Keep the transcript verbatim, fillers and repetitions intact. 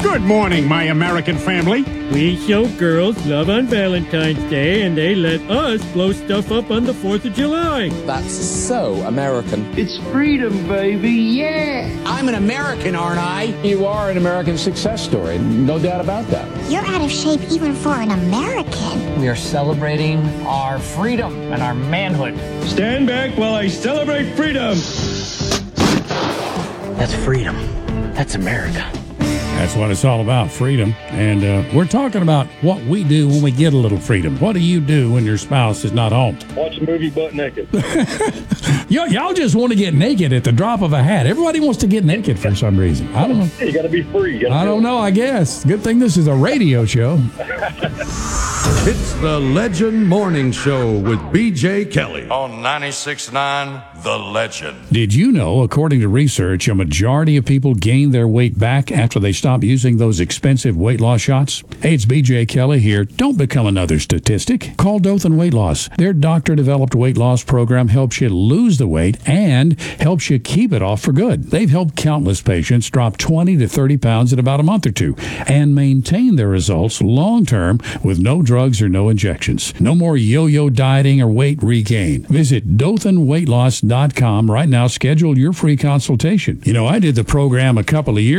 Good morning, my American family. We show girls love on Valentine's Day, and they let us blow stuff up on the fourth of July. That's so American. It's freedom, baby, yeah! I'm an American, aren't I? You are an American success story, no doubt about that. You're out of shape even for an American. We are celebrating our freedom and our manhood. Stand back while I celebrate freedom. That's freedom. That's America. That's what it's all about, freedom. And uh, we're talking about what we do when we get a little freedom. What do you do when your spouse is not home? Watch a movie butt naked. Yo, y'all just want to get naked at the drop of a hat. Everybody wants to get naked for some reason. I don't know. You got to be free. You gotta I don't know, I guess. Good thing this is a radio show. It's the Legend Morning Show with B J Kelly on ninety-six point nine The Legend. Did you know, according to research, a majority of people gain their weight back after they stop using those expensive weight loss shots? Hey, it's B J Kelly here. Don't become another statistic. Call Dothan Weight Loss. Their doctor-developed weight loss program helps you lose the weight and helps you keep it off for good. They've helped countless patients drop twenty to thirty pounds in about a month or two and maintain their results long-term with no drugs or no injections. No more yo-yo dieting or weight regain. Visit Dothan Weight Loss dot com right now. Schedule your free consultation. You know, I did the program a couple of years